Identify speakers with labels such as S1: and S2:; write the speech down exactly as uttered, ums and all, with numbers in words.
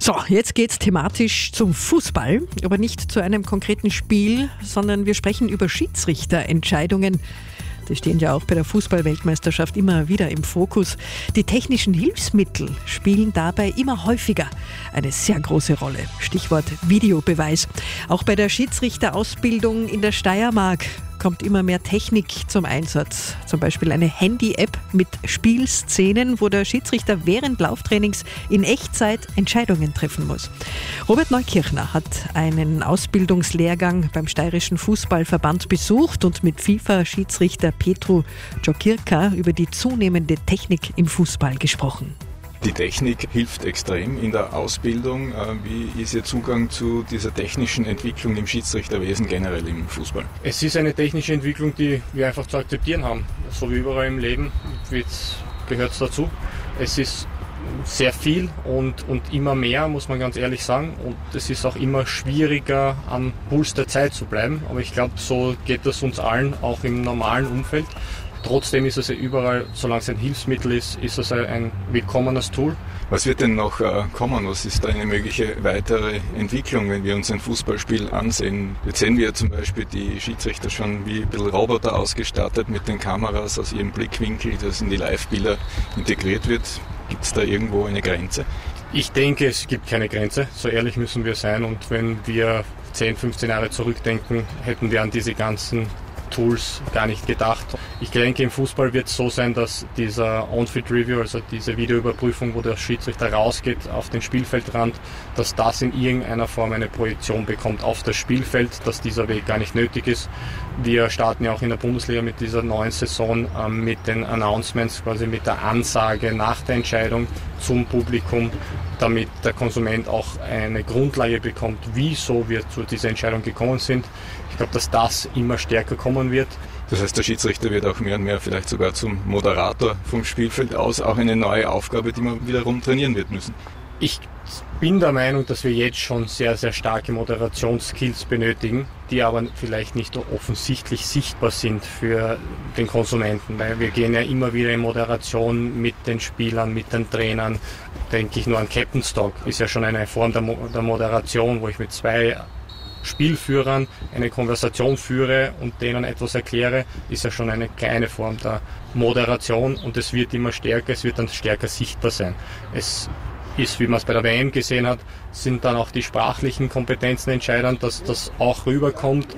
S1: So, jetzt geht's thematisch zum Fußball, aber nicht zu einem konkreten Spiel, sondern wir sprechen über Schiedsrichterentscheidungen. Die stehen ja auch bei der Fußball-Weltmeisterschaft immer wieder im Fokus. Die technischen Hilfsmittel spielen dabei immer häufiger eine sehr große Rolle. Stichwort Videobeweis. Auch bei der Schiedsrichterausbildung in der Steiermark kommt immer mehr Technik zum Einsatz. Zum Beispiel eine Handy-App mit Spielszenen, wo der Schiedsrichter während Lauftrainings in Echtzeit Entscheidungen treffen muss. Robert Neukirchner hat einen Ausbildungslehrgang beim Steirischen Fußballverband besucht und mit FIFA-Schiedsrichter Petru Jokirka über die zunehmende Technik im Fußball gesprochen.
S2: Die Technik hilft extrem in der Ausbildung. Wie ist Ihr Zugang zu dieser technischen Entwicklung im Schiedsrichterwesen generell im Fußball?
S3: Es ist eine technische Entwicklung, die wir einfach zu akzeptieren haben. So wie überall im Leben gehört es dazu. Es ist sehr viel und, und immer mehr, muss man ganz ehrlich sagen. Und es ist auch immer schwieriger, am Puls der Zeit zu bleiben. Aber ich glaube, so geht das uns allen, auch im normalen Umfeld. Trotzdem ist es ja überall, solange es ein Hilfsmittel ist, ist es ein willkommenes Tool.
S2: Was wird denn noch äh, kommen? Was ist da eine mögliche weitere Entwicklung, wenn wir uns ein Fußballspiel ansehen? Jetzt sehen wir zum Beispiel die Schiedsrichter schon wie ein bisschen Roboter ausgestattet mit den Kameras aus ihrem Blickwinkel, das in die Live-Bilder integriert wird. Gibt es da irgendwo eine Grenze?
S3: Ich denke, es gibt keine Grenze. So ehrlich müssen wir sein. Und wenn wir zehn, fünfzehn Jahre zurückdenken, hätten wir an diese ganzen Tools gar nicht gedacht. Ich denke, im Fußball wird es so sein, dass dieser On-Field-Review, also diese Videoüberprüfung, wo der Schiedsrichter rausgeht auf den Spielfeldrand, dass das in irgendeiner Form eine Projektion bekommt auf das Spielfeld, dass dieser Weg gar nicht nötig ist. Wir starten ja auch in der Bundesliga mit dieser neuen Saison ähm, mit den Announcements, quasi mit der Ansage nach der Entscheidung zum Publikum, damit der Konsument auch eine Grundlage bekommt, wieso wir zu dieser Entscheidung gekommen sind. Ich glaube, dass das immer stärker kommen wird.
S2: Das heißt, der Schiedsrichter wird auch mehr und mehr vielleicht sogar zum Moderator vom Spielfeld aus, auch eine neue Aufgabe, die man wiederum trainieren wird müssen.
S3: Ich bin der Meinung, dass wir jetzt schon sehr, sehr starke Moderationsskills benötigen, die aber vielleicht nicht offensichtlich sichtbar sind für den Konsumenten, weil wir gehen ja immer wieder in Moderation mit den Spielern, mit den Trainern. Denke ich nur an Captain's Talk, ist ja schon eine Form der, Mo- der Moderation, wo ich mit zwei Spielführern eine Konversation führe und denen etwas erkläre, ist ja schon eine kleine Form der Moderation und es wird immer stärker, es wird dann stärker sichtbar sein. Es ist, wie man es bei der W M gesehen hat, sind dann auch die sprachlichen Kompetenzen entscheidend, dass das auch rüberkommt